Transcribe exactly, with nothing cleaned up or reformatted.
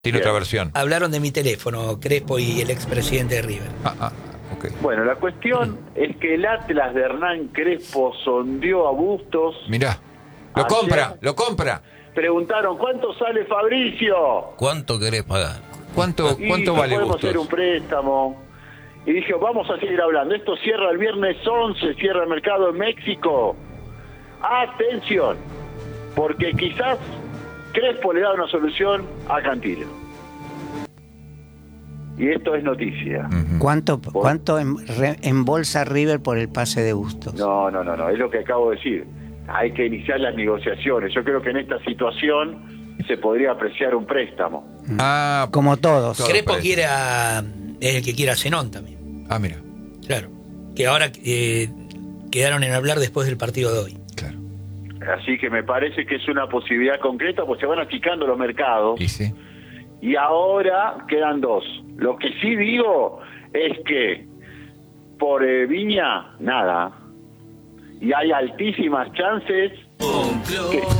Tiene Bien. otra versión. Hablaron de mi teléfono, Crespo y el expresidente de River. Ah, ah, ok. Bueno, la cuestión es que el Atlas de Hernán Crespo sondeó a Bustos. Mirá. Lo Ayer- compra, lo compra. Preguntaron, ¿cuánto sale Fabricio? ¿Cuánto querés pagar? ¿Cuánto, Y cuánto no vale podemos Bustos? hacer un préstamo. Y dije, vamos a seguir hablando. Esto cierra el viernes once, cierra el mercado en México. Atención, porque quizás Crespo le da una solución a Cantillo. Y esto es noticia. Ujú. ¿Cuánto, cuánto em- re- embolsa River por el pase de Bustos? No, no, no, no, es lo que acabo de decir. Hay que iniciar las negociaciones. Yo creo que en esta situación se podría apreciar un préstamo. Ah, Como todos. Todo Crespo precio. quiere a, es el que quiere a Zenón también. ah, mira. Claro. Que ahora eh, quedaron en hablar después del partido de hoy. Claro. Así que me parece que es una posibilidad concreta, pues se van achicando los mercados. Y sí. Y ahora quedan dos. Lo que sí digo es que por eh, Viña, nada. Y hay altísimas chances que